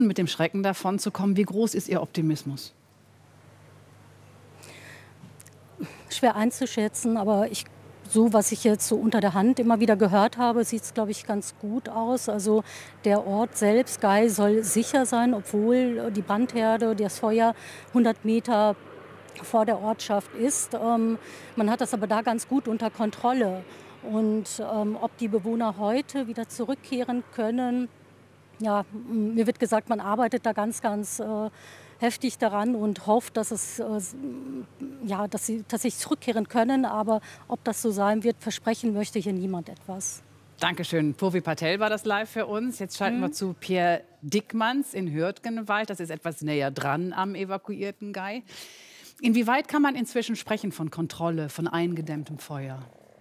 mit dem Schrecken davon zu kommen. Wie groß ist Ihr Optimismus? Schwer einzuschätzen, aber so, was ich jetzt so unter der Hand immer wieder gehört habe, sieht es, glaube ich, ganz gut aus. Also der Ort selbst, Gay, soll sicher sein, obwohl die Brandherde, das Feuer 100 Meter vor der Ortschaft ist. Man hat das aber da ganz gut unter Kontrolle. Und ob die Bewohner heute wieder zurückkehren können, ja, mir wird gesagt, man arbeitet da ganz heftig daran und hofft, dass dass sie tatsächlich zurückkehren können. Aber ob das so sein wird, versprechen möchte hier niemand etwas. Dankeschön. Purvi Patel war das live für uns. Jetzt schalten wir zu Pierre Dickmanns in Hürtgenwald. Das ist etwas näher dran am evakuierten Gay. Inwieweit kann man inzwischen sprechen von Kontrolle, von eingedämmtem Feuer?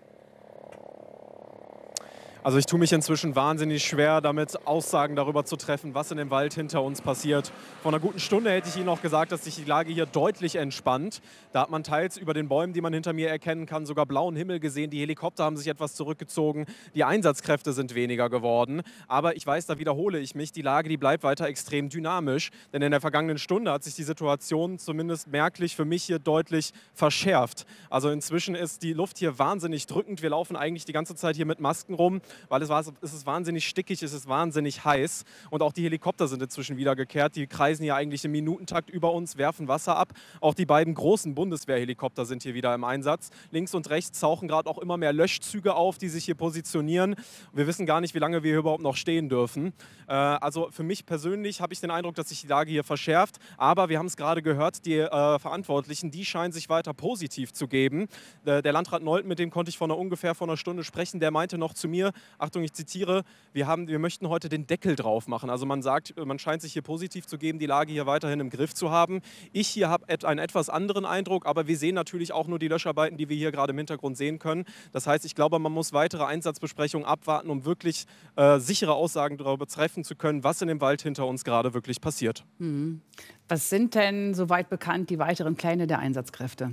Also ich tue mich inzwischen wahnsinnig schwer, damit Aussagen darüber zu treffen, was in dem Wald hinter uns passiert. Vor einer guten Stunde hätte ich Ihnen auch gesagt, dass sich die Lage hier deutlich entspannt. Da hat man teils über den Bäumen, die man hinter mir erkennen kann, sogar blauen Himmel gesehen. Die Helikopter haben sich etwas zurückgezogen. Die Einsatzkräfte sind weniger geworden. Aber ich weiß, da wiederhole ich mich, die Lage, die bleibt weiter extrem dynamisch. Denn in der vergangenen Stunde hat sich die Situation zumindest merklich für mich hier deutlich verschärft. Also inzwischen ist die Luft hier wahnsinnig drückend. Wir laufen eigentlich die ganze Zeit hier mit Masken rum, weil es ist wahnsinnig stickig, es ist wahnsinnig heiß. Und auch die Helikopter sind inzwischen wieder gekehrt. Die kreisen hier eigentlich im Minutentakt über uns, werfen Wasser ab. Auch die beiden großen Bundeswehrhelikopter sind hier wieder im Einsatz. Links und rechts tauchen gerade auch immer mehr Löschzüge auf, die sich hier positionieren. Wir wissen gar nicht, wie lange wir hier überhaupt noch stehen dürfen. Also für mich persönlich habe ich den Eindruck, dass sich die Lage hier verschärft. Aber wir haben es gerade gehört, die Verantwortlichen, die scheinen sich weiter positiv zu geben. Der Landrat Nolten, mit dem konnte ich ungefähr vor einer Stunde sprechen, der meinte noch zu mir, Achtung, ich zitiere, wir möchten heute den Deckel drauf machen. Also man sagt, man scheint sich hier positiv zu geben, die Lage hier weiterhin im Griff zu haben. Ich hier habe einen etwas anderen Eindruck, aber wir sehen natürlich auch nur die Löscharbeiten, die wir hier gerade im Hintergrund sehen können. Das heißt, ich glaube, man muss weitere Einsatzbesprechungen abwarten, um wirklich sichere Aussagen darüber treffen zu können, was in dem Wald hinter uns gerade wirklich passiert. Was sind denn, soweit bekannt, die weiteren Pläne der Einsatzkräfte?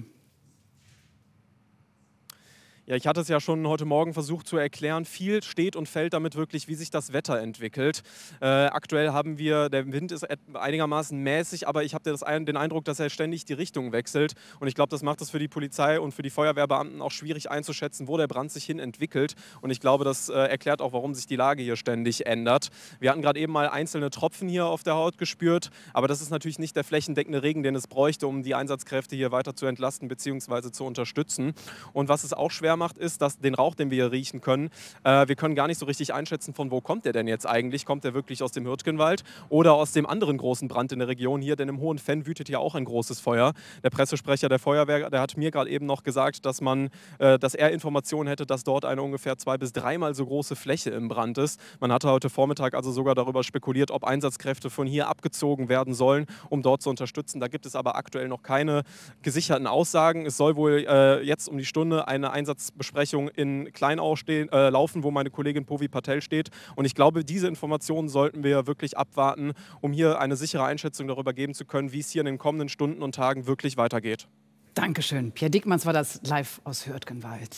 Ja, ich hatte es ja schon heute Morgen versucht zu erklären. Viel steht und fällt damit wirklich, wie sich das Wetter entwickelt. Aktuell haben wir, der Wind ist einigermaßen mäßig, aber ich habe den Eindruck, dass er ständig die Richtung wechselt. Und ich glaube, das macht es für die Polizei und für die Feuerwehrbeamten auch schwierig einzuschätzen, wo der Brand sich hin entwickelt. Und ich glaube, das erklärt auch, warum sich die Lage hier ständig ändert. Wir hatten gerade eben mal einzelne Tropfen hier auf der Haut gespürt, aber das ist natürlich nicht der flächendeckende Regen, den es bräuchte, um die Einsatzkräfte hier weiter zu entlasten bzw. zu unterstützen. Und was es auch schwer macht, ist, dass den Rauch, den wir hier riechen können, wir können gar nicht so richtig einschätzen, von wo kommt der denn jetzt eigentlich? Kommt der wirklich aus dem Hürtgenwald oder aus dem anderen großen Brand in der Region hier? Denn im Hohen Venn wütet ja auch ein großes Feuer. Der Pressesprecher der Feuerwehr, der hat mir gerade eben noch gesagt, dass er Informationen hätte, dass dort eine ungefähr 2- bis 3-mal so große Fläche im Brand ist. Man hatte heute Vormittag also sogar darüber spekuliert, ob Einsatzkräfte von hier abgezogen werden sollen, um dort zu unterstützen. Da gibt es aber aktuell noch keine gesicherten Aussagen. Es soll wohl jetzt um die Stunde eine Einsatzbesprechung in Kleinau laufen, wo meine Kollegin Purvi Patel steht. Und ich glaube, diese Informationen sollten wir wirklich abwarten, um hier eine sichere Einschätzung darüber geben zu können, wie es hier in den kommenden Stunden und Tagen wirklich weitergeht. Dankeschön. Pierre Dickmanns war das live aus Hürtgenwald.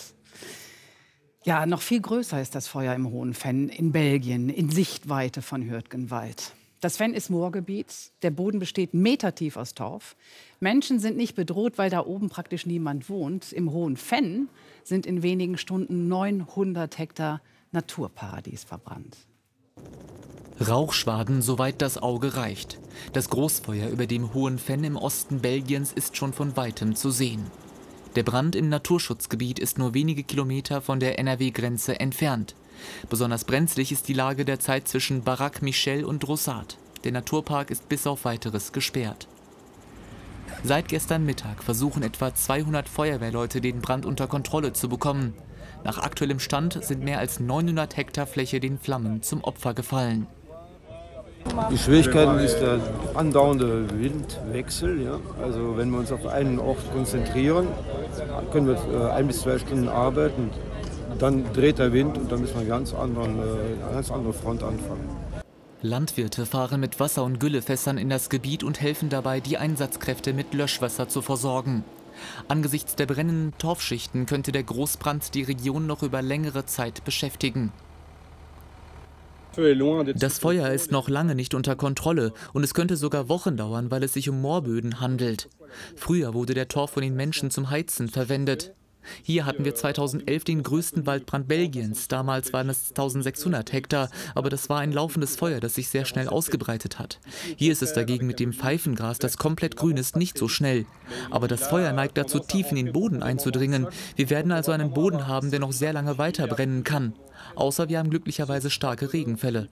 Ja, noch viel größer ist das Feuer im Hohen Venn in Belgien, in Sichtweite von Hürtgenwald. Das Venn ist Moorgebiet, der Boden besteht metertief aus Torf. Menschen sind nicht bedroht, weil da oben praktisch niemand wohnt. Im Hohen Venn sind in wenigen Stunden 900 Hektar Naturparadies verbrannt. Rauchschwaden, soweit das Auge reicht. Das Großfeuer über dem Hohen Venn im Osten Belgiens ist schon von weitem zu sehen. Der Brand im Naturschutzgebiet ist nur wenige Kilometer von der NRW-Grenze entfernt. Besonders brenzlig ist die Lage derzeit zwischen Baraque Michel und Drossard. Der Naturpark ist bis auf Weiteres gesperrt. Seit gestern Mittag versuchen etwa 200 Feuerwehrleute, den Brand unter Kontrolle zu bekommen. Nach aktuellem Stand sind mehr als 900 Hektar Fläche den Flammen zum Opfer gefallen. Die Schwierigkeit ist der andauernde Windwechsel. Ja? Also wenn wir uns auf einen Ort konzentrieren, können wir 1 bis 2 Stunden arbeiten. Dann dreht der Wind und dann müssen wir eine ganz andere Front anfangen. Landwirte fahren mit Wasser- und Güllefässern in das Gebiet und helfen dabei, die Einsatzkräfte mit Löschwasser zu versorgen. Angesichts der brennenden Torfschichten könnte der Großbrand die Region noch über längere Zeit beschäftigen. Das Feuer ist noch lange nicht unter Kontrolle und es könnte sogar Wochen dauern, weil es sich um Moorböden handelt. Früher wurde der Torf von den Menschen zum Heizen verwendet. Hier hatten wir 2011 den größten Waldbrand Belgiens. Damals waren es 1600 Hektar, aber das war ein laufendes Feuer, das sich sehr schnell ausgebreitet hat. Hier ist es dagegen mit dem Pfeifengras, das komplett grün ist, nicht so schnell. Aber das Feuer neigt dazu, tief in den Boden einzudringen. Wir werden also einen Boden haben, der noch sehr lange weiter brennen kann. Außer wir haben glücklicherweise starke Regenfälle.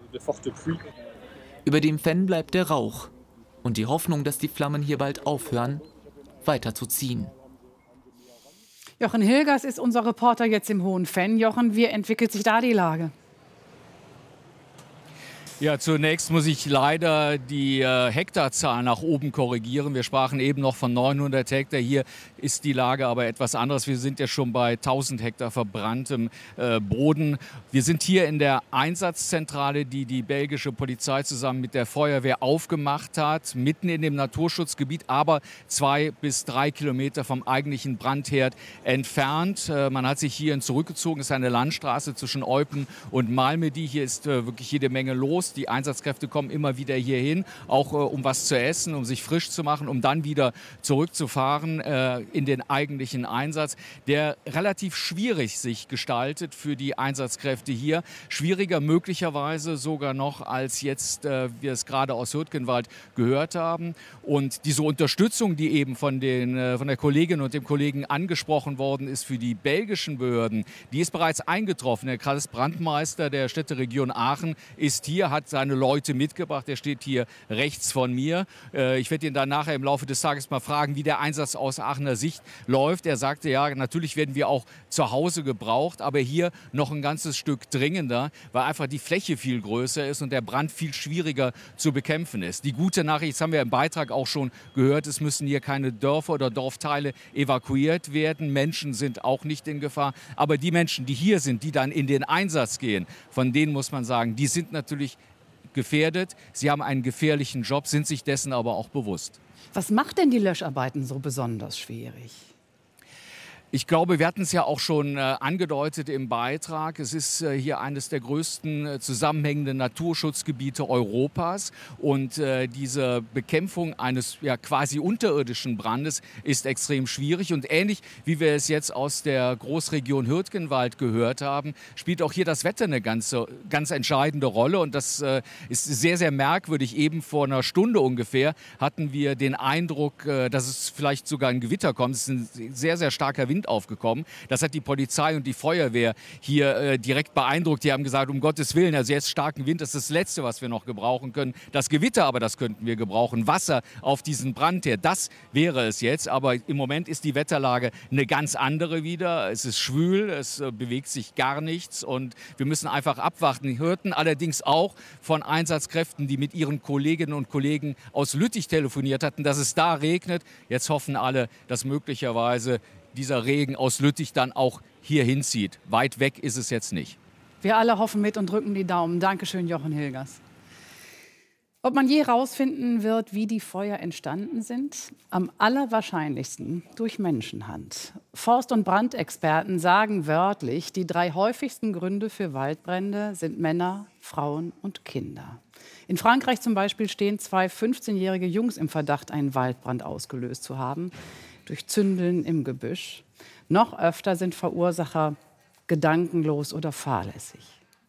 Über dem Fenn bleibt der Rauch und die Hoffnung, dass die Flammen hier bald aufhören, weiterzuziehen. Jochen Hilgers ist unser Reporter jetzt im Hohen Fenn. Jochen, wie entwickelt sich da die Lage? Ja, zunächst muss ich leider die Hektarzahl nach oben korrigieren. Wir sprachen eben noch von 900 Hektar. Hier ist die Lage aber etwas anderes. Wir sind ja schon bei 1000 Hektar verbranntem Boden. Wir sind hier in der Einsatzzentrale, die die belgische Polizei zusammen mit der Feuerwehr aufgemacht hat, mitten in dem Naturschutzgebiet, aber 2 bis 3 Kilometer vom eigentlichen Brandherd entfernt. Man hat sich hierhin zurückgezogen. Es ist eine Landstraße zwischen Eupen und Malmedy. Hier ist wirklich jede Menge los. Die Einsatzkräfte kommen immer wieder hierhin, auch um was zu essen, um sich frisch zu machen, um dann wieder zurückzufahren in den eigentlichen Einsatz, der relativ schwierig sich gestaltet für die Einsatzkräfte hier. Schwieriger möglicherweise sogar noch, als jetzt wir es gerade aus Hürtgenwald gehört haben. Und diese Unterstützung, die eben von der Kollegin und dem Kollegen angesprochen worden ist für die belgischen Behörden, die ist bereits eingetroffen. Der Kreisbrandmeister der Städteregion Aachen ist hier, hat seine Leute mitgebracht. Der steht hier rechts von mir. Ich werde ihn dann nachher im Laufe des Tages mal fragen, wie der Einsatz aus Aachener Sicht läuft. Er sagte, ja, natürlich werden wir auch zu Hause gebraucht, aber hier noch ein ganzes Stück dringender, weil einfach die Fläche viel größer ist und der Brand viel schwieriger zu bekämpfen ist. Die gute Nachricht, das haben wir im Beitrag auch schon gehört, es müssen hier keine Dörfer oder Dorfteile evakuiert werden. Menschen sind auch nicht in Gefahr. Aber die Menschen, die hier sind, die dann in den Einsatz gehen, von denen muss man sagen, die sind natürlich gefährdet. Sie haben einen gefährlichen Job, sind sich dessen aber auch bewusst. Was macht denn die Löscharbeiten so besonders schwierig? Ich glaube, wir hatten es ja auch schon angedeutet im Beitrag. Es ist hier eines der größten zusammenhängenden Naturschutzgebiete Europas. Und diese Bekämpfung eines quasi unterirdischen Brandes ist extrem schwierig. Und ähnlich wie wir es jetzt aus der Großregion Hürtgenwald gehört haben, spielt auch hier das Wetter eine ganz entscheidende Rolle. Und das ist sehr, sehr merkwürdig. Eben vor einer Stunde ungefähr hatten wir den Eindruck, dass es vielleicht sogar ein Gewitter kommt. Es ist ein sehr, sehr starker Wind aufgekommen. Das hat die Polizei und die Feuerwehr hier direkt beeindruckt. Die haben gesagt, um Gottes Willen, also jetzt starken Wind, das ist das Letzte, was wir noch gebrauchen können. Das Gewitter aber, das könnten wir gebrauchen. Wasser auf diesen Brandherd, das wäre es jetzt. Aber im Moment ist die Wetterlage eine ganz andere wieder. Es ist schwül, es bewegt sich gar nichts und wir müssen einfach abwarten. Wir hörten allerdings auch von Einsatzkräften, die mit ihren Kolleginnen und Kollegen aus Lüttich telefoniert hatten, dass es da regnet. Jetzt hoffen alle, dass möglicherweise dieser Regen aus Lüttich dann auch hier hinzieht. Weit weg ist es jetzt nicht. Wir alle hoffen mit und drücken die Daumen. Dankeschön, Jochen Hilgers. Ob man je herausfinden wird, wie die Feuer entstanden sind? Am allerwahrscheinlichsten durch Menschenhand. Forst- und Brandexperten sagen wörtlich, die 3 häufigsten Gründe für Waldbrände sind Männer, Frauen und Kinder. In Frankreich zum Beispiel stehen 2 15-jährige Jungs im Verdacht, einen Waldbrand ausgelöst zu haben, durch Zündeln im Gebüsch. Noch öfter sind Verursacher gedankenlos oder fahrlässig.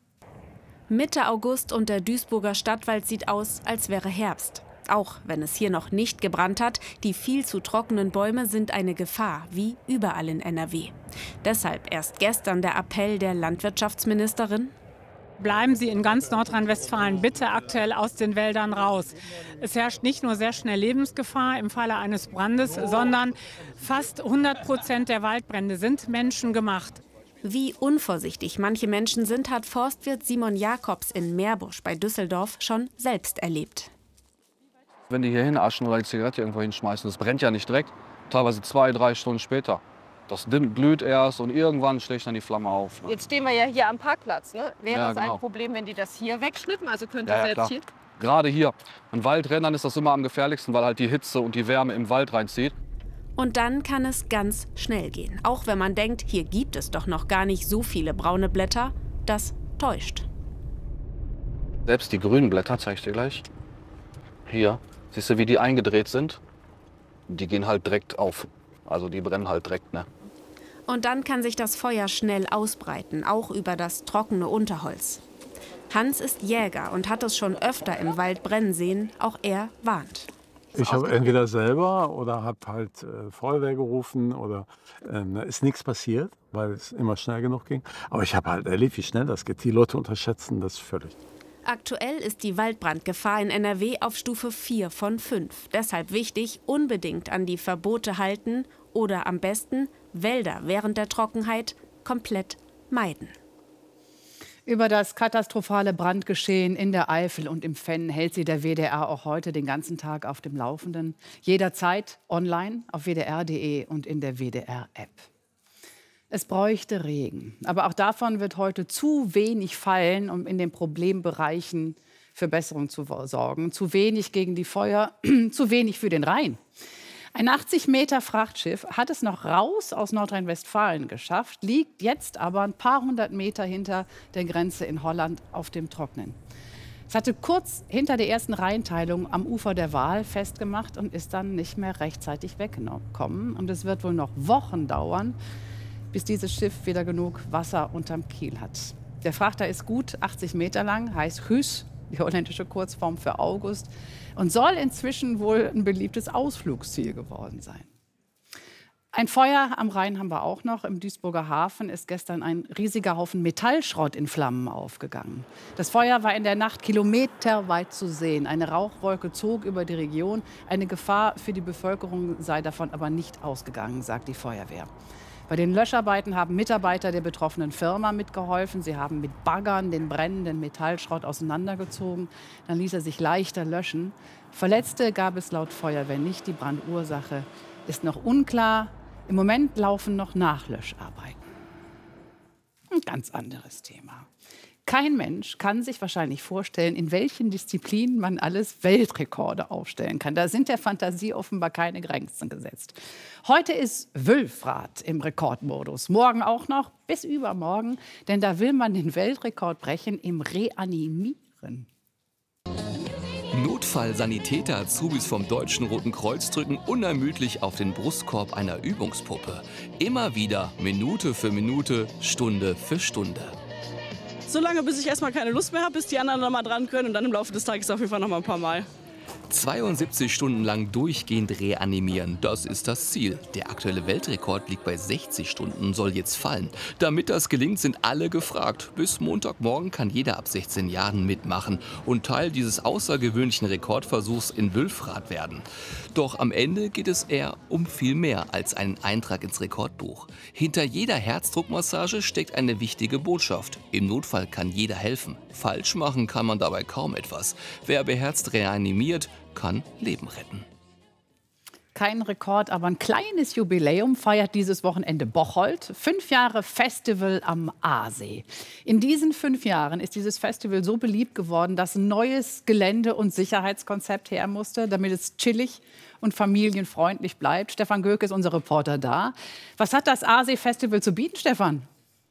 Mitte August und der Duisburger Stadtwald sieht aus, als wäre Herbst. Auch wenn es hier noch nicht gebrannt hat, die viel zu trockenen Bäume sind eine Gefahr, wie überall in NRW. Deshalb erst gestern der Appell der Landwirtschaftsministerin: Bleiben Sie in ganz Nordrhein-Westfalen bitte aktuell aus den Wäldern raus. Es herrscht nicht nur sehr schnell Lebensgefahr im Falle eines Brandes, sondern fast 100% der Waldbrände sind menschengemacht. Wie unvorsichtig manche Menschen sind, hat Forstwirt Simon Jakobs in Meerbusch bei Düsseldorf schon selbst erlebt. Wenn die hier hinaschen oder die Zigarette irgendwo hinschmeißen, das brennt ja nicht direkt, teilweise 2, 3 Stunden später. Das glüht erst und irgendwann schlägt dann die Flamme auf. Ne? Jetzt stehen wir ja hier am Parkplatz. Ne? Wäre Ja, das genau. ein Problem, wenn die das hier wegschnippen? Also könnte Ja, es jetzt klar. hier... Gerade hier, an Waldrändern ist das immer am gefährlichsten, weil halt die Hitze und die Wärme im Wald reinzieht. Und dann kann es ganz schnell gehen. Auch wenn man denkt, hier gibt es doch noch gar nicht so viele braune Blätter, das täuscht. Selbst die grünen Blätter, zeige ich dir gleich. Hier, siehst du, wie die eingedreht sind? Die gehen halt direkt auf. Also die brennen halt direkt, ne? Und dann kann sich das Feuer schnell ausbreiten, auch über das trockene Unterholz. Hans ist Jäger und hat es schon öfter im Wald brennen sehen. Auch er warnt. Ich habe entweder selber oder habe halt Feuerwehr gerufen oder ist nichts passiert, weil es immer schnell genug ging. Aber ich habe halt erlebt, wie schnell das geht. Die Leute unterschätzen das völlig. Aktuell ist die Waldbrandgefahr in NRW auf Stufe 4 von 5. Deshalb wichtig, unbedingt an die Verbote halten oder am besten Wälder während der Trockenheit komplett meiden. Über das katastrophale Brandgeschehen in der Eifel und im Venn hält Sie der WDR auch heute den ganzen Tag auf dem Laufenden. Jederzeit online auf wdr.de und in der WDR-App. Es bräuchte Regen, aber auch davon wird heute zu wenig fallen, um in den Problembereichen für Besserung zu sorgen. Zu wenig gegen die Feuer, zu wenig für den Rhein. Ein 80 Meter Frachtschiff hat es noch raus aus Nordrhein-Westfalen geschafft, liegt jetzt aber ein paar hundert Meter hinter der Grenze in Holland auf dem Trocknen. Es hatte kurz hinter der ersten Rheinteilung am Ufer der Waal festgemacht und ist dann nicht mehr rechtzeitig weggekommen. Und es wird wohl noch Wochen dauern, bis dieses Schiff wieder genug Wasser unterm Kiel hat. Der Frachter ist gut 80 Meter lang, heißt Huus, die holländische Kurzform für August, und soll inzwischen wohl ein beliebtes Ausflugsziel geworden sein. Ein Feuer am Rhein haben wir auch noch. Im Duisburger Hafen ist gestern ein riesiger Haufen Metallschrott in Flammen aufgegangen. Das Feuer war in der Nacht kilometerweit zu sehen. Eine Rauchwolke zog über die Region. Eine Gefahr für die Bevölkerung sei davon aber nicht ausgegangen, sagt die Feuerwehr. Bei den Löscharbeiten haben Mitarbeiter der betroffenen Firma mitgeholfen. Sie haben mit Baggern den brennenden Metallschrott auseinandergezogen. Dann ließ er sich leichter löschen. Verletzte gab es laut Feuerwehr nicht. Die Brandursache ist noch unklar. Im Moment laufen noch Nachlöscharbeiten. Ein ganz anderes Thema. Kein Mensch kann sich wahrscheinlich vorstellen, in welchen Disziplinen man alles Weltrekorde aufstellen kann. Da sind der Fantasie offenbar keine Grenzen gesetzt. Heute ist Wülfrath im Rekordmodus. Morgen auch noch, bis übermorgen. Denn da will man den Weltrekord brechen im Reanimieren. Notfallsanitäter Azubis vom Deutschen Roten Kreuz drücken unermüdlich auf den Brustkorb einer Übungspuppe. Immer wieder, Minute für Minute, Stunde für Stunde. Solange bis ich erstmal keine Lust mehr habe, bis die anderen noch mal dran können und dann im Laufe des Tages auf jeden Fall noch mal ein paar Mal. 72 Stunden lang durchgehend reanimieren, das ist das Ziel. Der aktuelle Weltrekord liegt bei 60 Stunden, soll jetzt fallen. Damit das gelingt, sind alle gefragt. Bis Montagmorgen kann jeder ab 16 Jahren mitmachen und Teil dieses außergewöhnlichen Rekordversuchs in Wülfrath werden. Doch am Ende geht es eher um viel mehr als einen Eintrag ins Rekordbuch. Hinter jeder Herzdruckmassage steckt eine wichtige Botschaft. Im Notfall kann jeder helfen. Falsch machen kann man dabei kaum etwas. Wer beherzt reanimiert, kann Leben retten. Kein Rekord, aber ein kleines Jubiläum feiert dieses Wochenende Bocholt. 5 Jahre Festival am Aasee. In diesen 5 Jahren ist dieses Festival so beliebt geworden, dass ein neues Gelände- und Sicherheitskonzept her musste, damit es chillig und familienfreundlich bleibt. Stefan Göke ist unser Reporter da. Was hat das Aasee-Festival zu bieten, Stefan?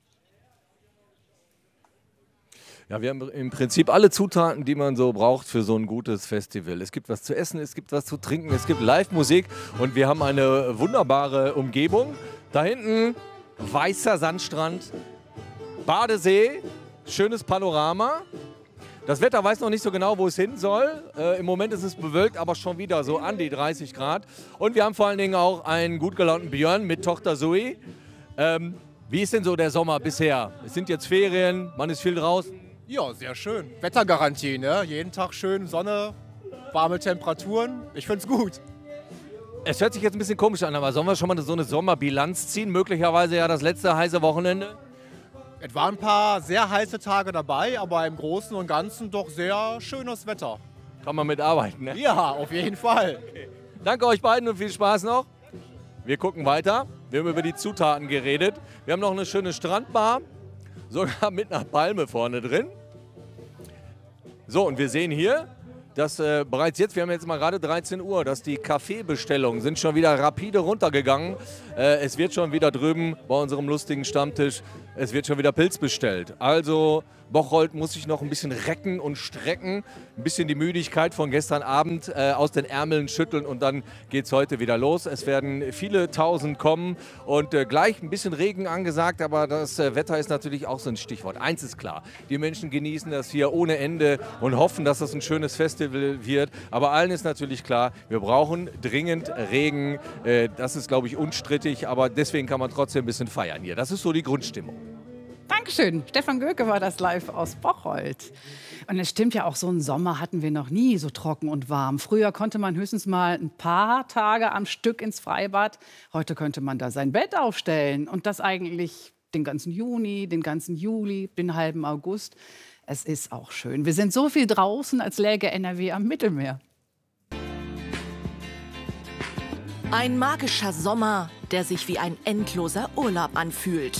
Ja, wir haben im Prinzip alle Zutaten, die man so braucht für so ein gutes Festival. Es gibt was zu essen, es gibt was zu trinken, es gibt Live-Musik und wir haben eine wunderbare Umgebung. Da hinten weißer Sandstrand, Badesee, schönes Panorama. Das Wetter weiß noch nicht so genau, wo es hin soll. Im Moment ist es bewölkt, aber schon wieder so an die 30 Grad. Und wir haben vor allen Dingen auch einen gut gelaunten Björn mit Tochter Zoe. Wie ist denn so der Sommer bisher? Es sind jetzt Ferien, man ist viel draußen. Ja, sehr schön. Wettergarantie, ne? Jeden Tag schön Sonne, warme Temperaturen. Ich find's gut. Es hört sich jetzt ein bisschen komisch an, aber sollen wir schon mal so eine Sommerbilanz ziehen? Möglicherweise ja das letzte heiße Wochenende? Es waren ein paar sehr heiße Tage dabei, aber im Großen und Ganzen doch sehr schönes Wetter. Kann man mitarbeiten, ne? Ja, auf jeden Fall. Okay. Danke euch beiden und viel Spaß noch. Wir gucken weiter. Wir haben über die Zutaten geredet. Wir haben noch eine schöne Strandbar, sogar mit einer Palme vorne drin. So, und wir sehen hier, dass bereits jetzt, wir haben jetzt mal gerade 13 Uhr, dass die Kaffeebestellungen sind schon wieder rapide runtergegangen. Es wird schon wieder drüben bei unserem lustigen Stammtisch, es wird schon wieder Pilz bestellt. Also Bocholt muss sich noch ein bisschen recken und strecken, ein bisschen die Müdigkeit von gestern Abend aus den Ärmeln schütteln und dann geht es heute wieder los. Es werden viele Tausend kommen und gleich ein bisschen Regen angesagt, aber das Wetter ist natürlich auch so ein Stichwort. Eins ist klar, die Menschen genießen das hier ohne Ende und hoffen, dass das ein schönes Festival wird. Aber allen ist natürlich klar, wir brauchen dringend Regen. Das ist, glaube ich, unstrittig, aber deswegen kann man trotzdem ein bisschen feiern hier. Das ist so die Grundstimmung. Dankeschön. Stefan Göke war das live aus Bocholt. Und es stimmt ja auch, so einen Sommer hatten wir noch nie so trocken und warm. Früher konnte man höchstens mal ein paar Tage am Stück ins Freibad. Heute könnte man da sein Bett aufstellen. Und das eigentlich den ganzen Juni, den ganzen Juli, den halben August. Es ist auch schön. Wir sind so viel draußen, als läge NRW am Mittelmeer. Ein magischer Sommer, der sich wie ein endloser Urlaub anfühlt.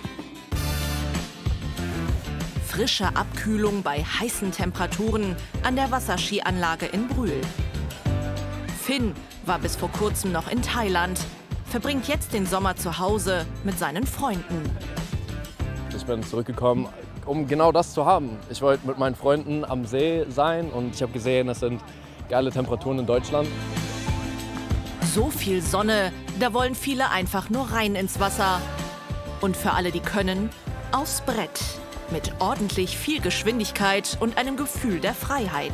Frische Abkühlung bei heißen Temperaturen an der Wasserskianlage in Brühl. Finn war bis vor kurzem noch in Thailand, verbringt jetzt den Sommer zu Hause mit seinen Freunden. Ich bin zurückgekommen, um genau das zu haben. Ich wollte mit meinen Freunden am See sein und ich habe gesehen, es sind geile Temperaturen in Deutschland. So viel Sonne, da wollen viele einfach nur rein ins Wasser. Und für alle, die können, aufs Brett. Mit ordentlich viel Geschwindigkeit und einem Gefühl der Freiheit.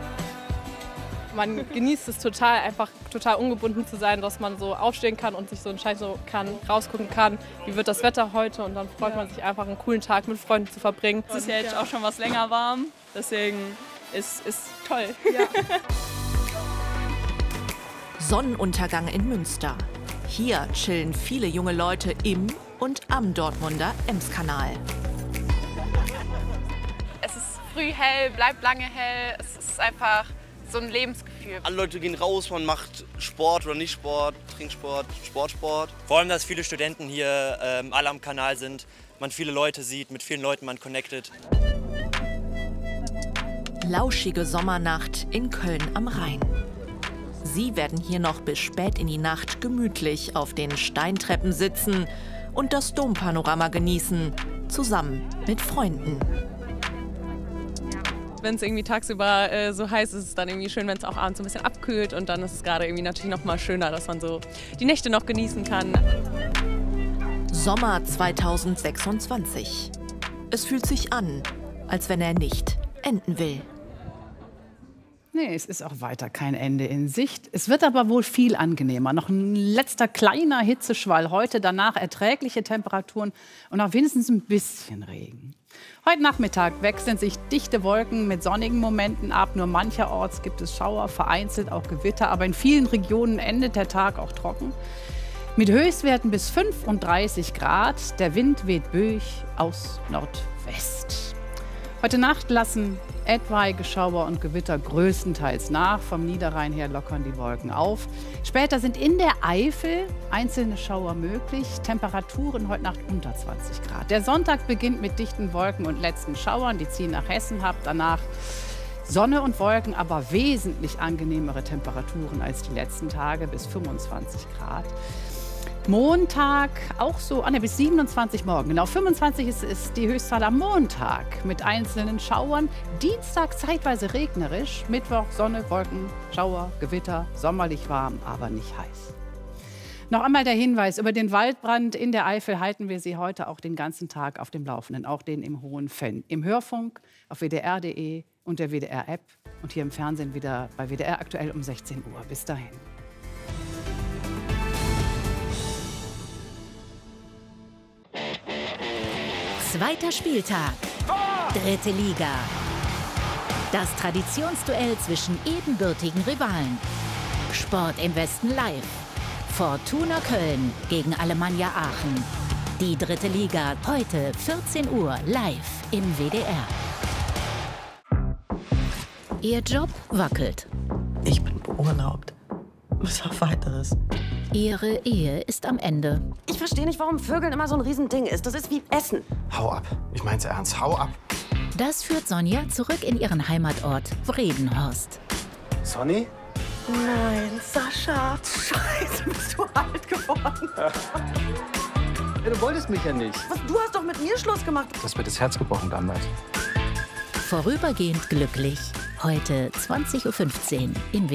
Man genießt es total, einfach total ungebunden zu sein, dass man so aufstehen kann und sich so entscheiden kann, rausgucken kann, wie wird das Wetter heute. Und dann freut man sich einfach, einen coolen Tag mit Freunden zu verbringen. Es ist ja jetzt auch schon was länger warm, deswegen ist toll. Ja. Sonnenuntergang in Münster. Hier chillen viele junge Leute im und am Dortmunder Emskanal. Es ist früh hell, bleibt lange hell. Es ist einfach so ein Lebensgefühl. Alle Leute gehen raus, man macht Sport oder nicht Sport, Trinksport, Sportsport. Vor allem, dass viele Studenten hier alle am Kanal sind, man viele Leute sieht, mit vielen Leuten man connectet. Lauschige Sommernacht in Köln am Rhein. Sie werden hier noch bis spät in die Nacht gemütlich auf den Steintreppen sitzen und das Dompanorama genießen, zusammen mit Freunden. Wenn es irgendwie tagsüber so heiß ist, ist es dann irgendwie schön, wenn es auch abends so ein bisschen abkühlt. Und dann ist es gerade irgendwie natürlich noch mal schöner, dass man so die Nächte noch genießen kann. Sommer 2026. Es fühlt sich an, als wenn er nicht enden will. Nee, es ist auch weiter kein Ende in Sicht. Es wird aber wohl viel angenehmer. Noch ein letzter kleiner Hitzeschwall heute, danach erträgliche Temperaturen und auch wenigstens ein bisschen Regen. Heute Nachmittag wechseln sich dichte Wolken mit sonnigen Momenten ab. Nur mancherorts gibt es Schauer, vereinzelt auch Gewitter. Aber in vielen Regionen endet der Tag auch trocken. Mit Höchstwerten bis 35 Grad. Der Wind weht böig aus Nordwest. Heute Nacht lassen etwaige Schauer und Gewitter größtenteils nach. Vom Niederrhein her lockern die Wolken auf. Später sind in der Eifel einzelne Schauer möglich. Temperaturen heute Nacht unter 20 Grad. Der Sonntag beginnt mit dichten Wolken und letzten Schauern. Die ziehen nach Hessen ab. Danach Sonne und Wolken, aber wesentlich angenehmere Temperaturen als die letzten Tage, bis 25 Grad. Montag auch so, bis 27 morgen. Genau, 25 ist die Höchstzahl am Montag mit einzelnen Schauern. Dienstag zeitweise regnerisch. Mittwoch Sonne, Wolken, Schauer, Gewitter, sommerlich warm, aber nicht heiß. Noch einmal der Hinweis, über den Waldbrand in der Eifel halten wir Sie heute auch den ganzen Tag auf dem Laufenden, auch den im Hohen Venn. Im Hörfunk, auf wdr.de und der WDR-App und hier im Fernsehen wieder bei WDR aktuell um 16 Uhr. Bis dahin. Zweiter Spieltag. Dritte Liga. Das Traditionsduell zwischen ebenbürtigen Rivalen. Sport im Westen live. Fortuna Köln gegen Alemannia Aachen. Die dritte Liga heute 14 Uhr live im WDR. Ihr Job wackelt. Ich bin beurlaubt. Was auf Weiteres. Ihre Ehe ist am Ende. Ich verstehe nicht, warum Vögeln immer so ein Riesending ist. Das ist wie Essen. Hau ab. Ich mein's ernst. Hau ab. Das führt Sonja zurück in ihren Heimatort Vredenhorst. Sonny? Nein, Sascha. Scheiße, bist du alt geworden. Ja, du wolltest mich ja nicht. Was, du hast doch mit mir Schluss gemacht. Du hast mir das Herz gebrochen damals. Vorübergehend glücklich. Heute 20:15 Uhr in